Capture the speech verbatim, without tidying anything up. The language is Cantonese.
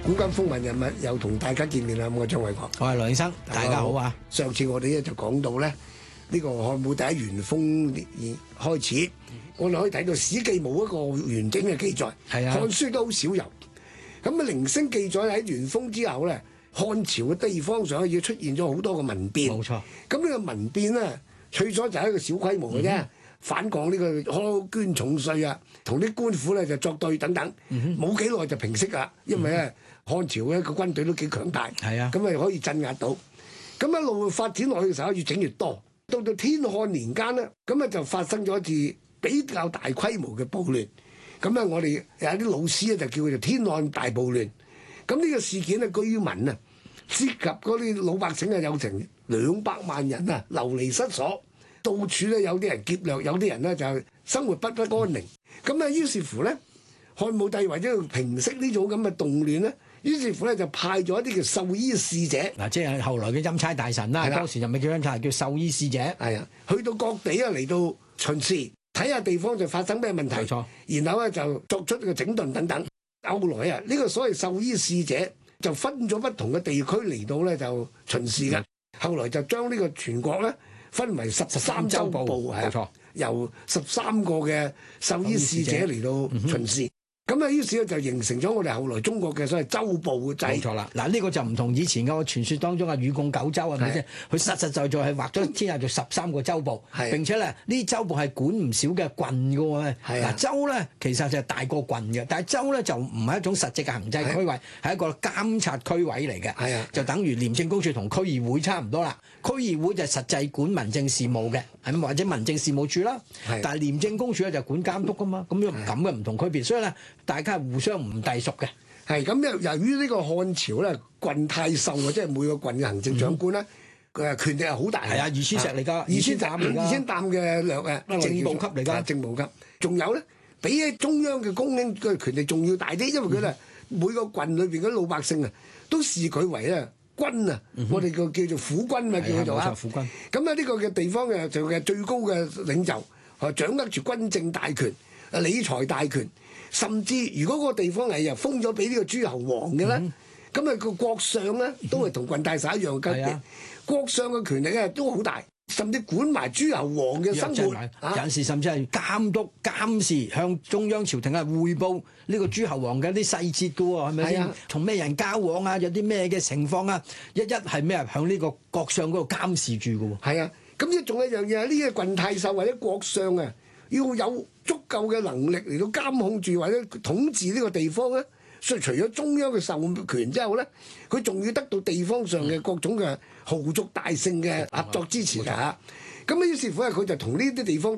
古今風雲人物又同大家見面啦，我係張偉國， 我係梁醫生，大家好啊！ 上次我哋咧就講到咧呢個漢武帝喺元豐年開始，我哋可以睇到《史記》冇一個完整嘅記載， 係啊， 漢書都好少有。咁啊，零星記載喺元豐之後咧，漢朝嘅地方上要出現咗好多個民變。 冇錯。咁呢個民變咧，最初就係一個小規模嘅啫。嗯反抗呢個苛捐重稅啊，同啲官府咧就作對等等，冇幾耐就平息啦。因為咧漢朝咧個軍隊都幾強大， 係啊， 咁啊可以鎮壓到。咁一路發展落去嘅時候，越整越多。到到天漢年間咧，咁啊就發生咗一次比較大規模嘅暴亂。咁啊，我哋有啲老師咧就叫佢做天漢大暴亂。咁呢個事件咧，居民啊涉及嗰啲老百姓啊，有成兩百萬人啊流離失所。到處咧有啲人劫掠，有啲人咧就生活不不安寧。咁啊，於是乎咧，漢武帝為咗要平息呢種咁嘅動亂咧，於是乎咧就派咗一啲叫獸醫使者。 嗱，即係後來嘅欽差大臣啦，當時就咪叫欽差，叫獸醫使者。 係啊，去到各地啊嚟到巡視，睇下地方就發生咩問題。冇錯。然後咧就作出個整頓等等。後來啊，呢個所謂獸醫使者就分咗不同嘅地區嚟到咧就巡視㗎。後來就將呢個全國咧分為十三州部，係啊，由十三個嘅獸醫使者嚟到巡視。咁啊，於是咧就形成咗我哋後來中國嘅所謂州部嘅制。冇錯啦， 嗱呢個就唔同以前嘅傳說當中啊，禹貢九州係咪先？佢實實在在係劃咗天下做十三個州部，並且咧呢州部係管唔少嘅郡嘅喎。嗱州咧其實就係大過郡嘅，但係州咧就唔係一種實際嘅行政區位，係一個監察區位嚟嘅。係啊，就等於廉政公署同區議會差唔多啦。區議會就實際管民政事務嘅，係或者民政事務處啦。但係廉政公署咧就管監督噶嘛，咁樣咁嘅唔同區別，所以咧。大家係互相唔隸屬嘅， 係咁由由於呢個漢朝咧，郡太守啊，即係每個郡嘅行政長官咧，佢係權力係好大。係啊，二千石嚟㗎，二千擔嚟㗎，二千擔嘅略誒正部級嚟㗎， 正部級。仲有咧，比起中央嘅公卿嘅權力仲要大啲，因為佢咧每個郡裏邊嗰啲老百姓啊，都視佢為咧君啊，我哋個叫做府君嘛，叫佢做啊。府君。咁啊，呢個嘅地方嘅就嘅最高嘅領袖，係掌握住軍政大權、理財大權。甚至如果個地方係又封咗俾呢個諸侯王嘅咧，咁啊、嗯、個國相咧都係同郡太守一樣嘅級別，國相嘅權力咧都好大，甚至管埋諸侯王嘅生活， 有陣時甚至係監督監視，向中央朝廷啊匯報呢個諸侯王嘅啲細節嘅喎，係咪先？同咩人交往啊？有啲咩嘅情況啊？一一係咩啊？向呢個國相嗰度監視住嘅喎。係啊，咁一仲有一樣嘢，呢個郡太守或者國相啊，要有足夠嘅能力嚟到監控住或者統治呢個地方咧，所以除咗中央嘅授權之後咧，佢仲要得到地方上嘅各種嘅豪族大姓嘅合作支持㗎嚇。咁啊，於是乎咧，佢就同呢啲地方